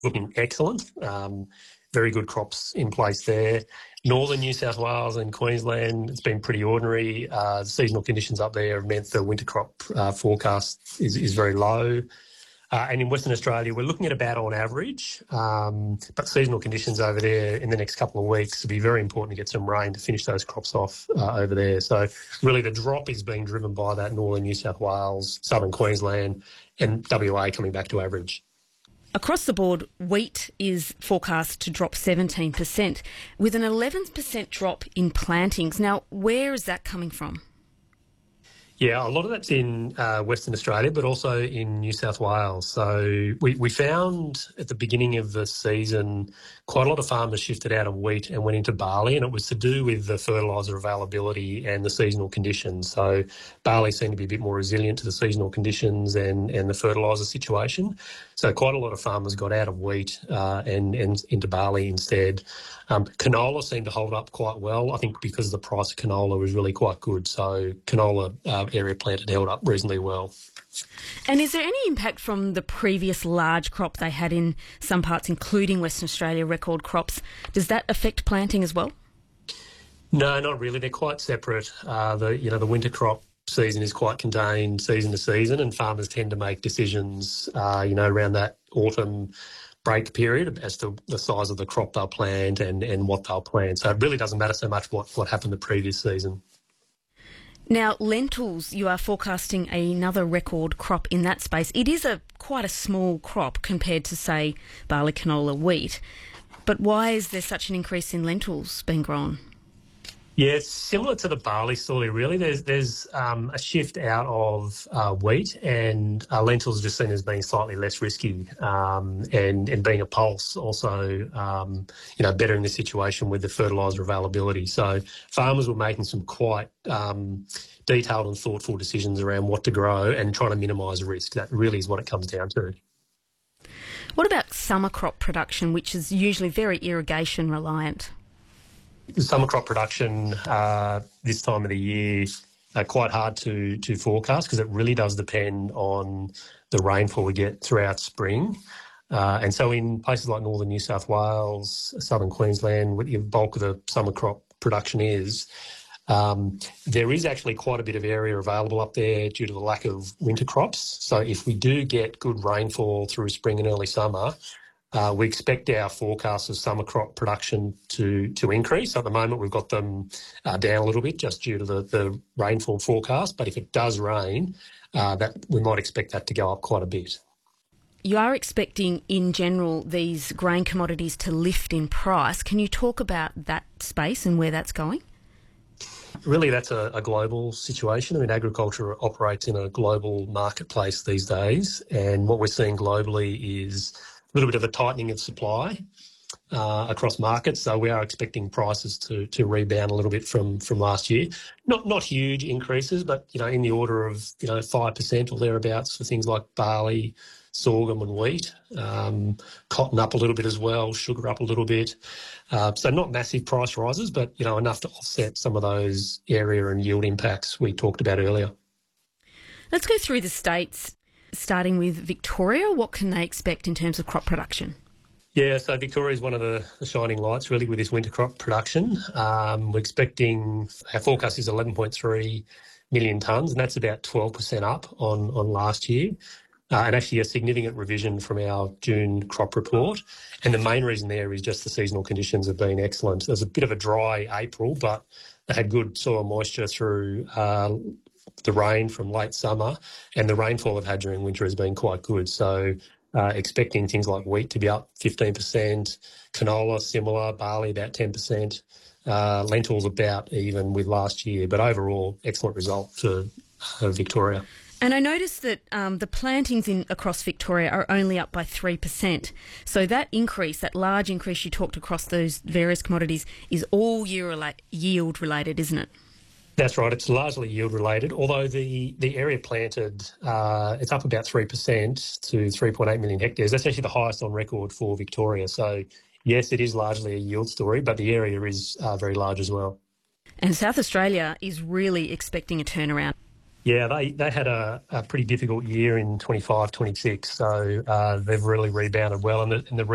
looking excellent. Very good crops in place there. Northern New South Wales and Queensland, it's been pretty ordinary. The seasonal conditions up there have meant the winter crop forecast is very low. And in Western Australia, we're looking at about on average, but seasonal conditions over there in the next couple of weeks will be very important to get some rain to finish those crops off over there. So really the drop is being driven by that northern New South Wales, southern Queensland and WA coming back to average. Across the board, wheat is forecast to drop 17%, with an 11% drop in plantings. Now, where is that coming from? Yeah, a lot of that's in Western Australia, but also in New South Wales. So we found at the beginning of the season quite a lot of farmers shifted out of wheat and went into barley, and it was to do with the fertiliser availability and the seasonal conditions. So barley seemed to be a bit more resilient to the seasonal conditions and the fertiliser situation. So quite a lot of farmers got out of wheat and into barley instead. Canola seemed to hold up quite well, I think because the price of canola was really quite good. So canola area planted held up reasonably well. And is there any impact from the previous large crop they had in some parts, including Western Australia, record crops? Does that affect planting as well? No, not really. They're quite separate. The winter crop season is quite contained season to season, and farmers tend to make decisions, around that autumn break period as to the size of the crop they'll plant and what they'll plant. So it really doesn't matter so much what happened the previous season. Now, lentils, you are forecasting another record crop in that space. It is quite a small crop compared to, say, barley, canola, wheat. But why is there such an increase in lentils being grown? Yeah, it's similar to the barley story, really. There's a shift out of wheat, and lentils are just seen as being slightly less risky, and being a pulse also, better in this situation with the fertiliser availability. So farmers were making some quite detailed and thoughtful decisions around what to grow and trying to minimise risk. That really is what it comes down to. What about summer crop production, which is usually very irrigation reliant? Summer crop production this time of the year quite hard to forecast because it really does depend on the rainfall we get throughout spring. And so in places like northern New South Wales, southern Queensland, where the bulk of the summer crop production is, there is actually quite a bit of area available up there due to the lack of winter crops. So if we do get good rainfall through spring and early summer, we expect our forecast of summer crop production to increase. At the moment, we've got them down a little bit just due to the rainfall forecast. But if it does rain, that we might expect that to go up quite a bit. You are expecting, in general, these grain commodities to lift in price. Can you talk about that space and where that's going? Really, that's a global situation. I mean, agriculture operates in a global marketplace these days, and what we're seeing globally is a little bit of a tightening of supply across markets. So we are expecting prices to rebound a little bit from last year. Not huge increases, but, in the order of, 5% or thereabouts for things like barley, sorghum and wheat. Cotton up a little bit as well, sugar up a little bit. So not massive price rises, but, enough to offset some of those area and yield impacts we talked about earlier. Let's go through the states. Starting with Victoria, what can they expect in terms of crop production? Yeah, so Victoria is one of the shining lights really with this winter crop production. We're expecting, our forecast is 11.3 million tonnes, and that's about 12% up on last year. And actually a significant revision from our June crop report. And the main reason there is just the seasonal conditions have been excellent. There's a bit of a dry April, but they had good soil moisture through the rain from late summer, and the rainfall they've had during winter has been quite good. So expecting things like wheat to be up 15%, canola similar, barley about 10%, lentils about even with last year. But overall, excellent result for Victoria. And I noticed that the plantings across Victoria are only up by 3%. So that increase, that large increase you talked across those various commodities, is all yield related, isn't it? That's right. It's largely yield related, although the area planted, it's up about 3% to 3.8 million hectares. That's actually the highest on record for Victoria. So, yes, it is largely a yield story, but the area is very large as well. And South Australia is really expecting a turnaround. Yeah, they had a pretty difficult year in 25-26, so they've really rebounded well. And the